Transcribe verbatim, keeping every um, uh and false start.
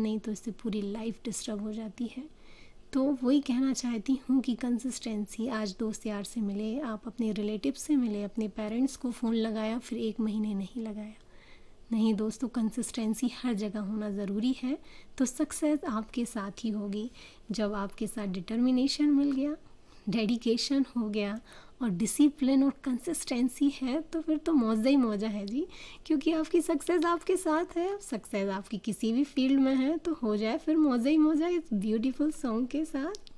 नहीं तो इससे पूरी लाइफ डिस्टर्ब हो जाती है। तो वही कहना चाहती हूँ कि कंसिस्टेंसी, आज दोस्त यार से मिले, आप अपने रिलेटिव से मिले, अपने पेरेंट्स को फ़ोन लगाया फिर एक महीने नहीं लगाया, नहीं दोस्तों, कंसिस्टेंसी हर जगह होना ज़रूरी है। तो सक्सेस आपके साथ ही होगी। जब आपके साथ डिटर्मिनेशन मिल गया, डेडिकेशन हो गया और डिसिप्लिन और कंसिस्टेंसी है तो फिर तो मौजा ही मौजा है जी, क्योंकि आपकी सक्सेस आपके साथ है। सक्सेस आपकी किसी भी फील्ड में है तो हो जाए फिर मौजा ही मौजा इस ब्यूटीफुल सॉन्ग के साथ।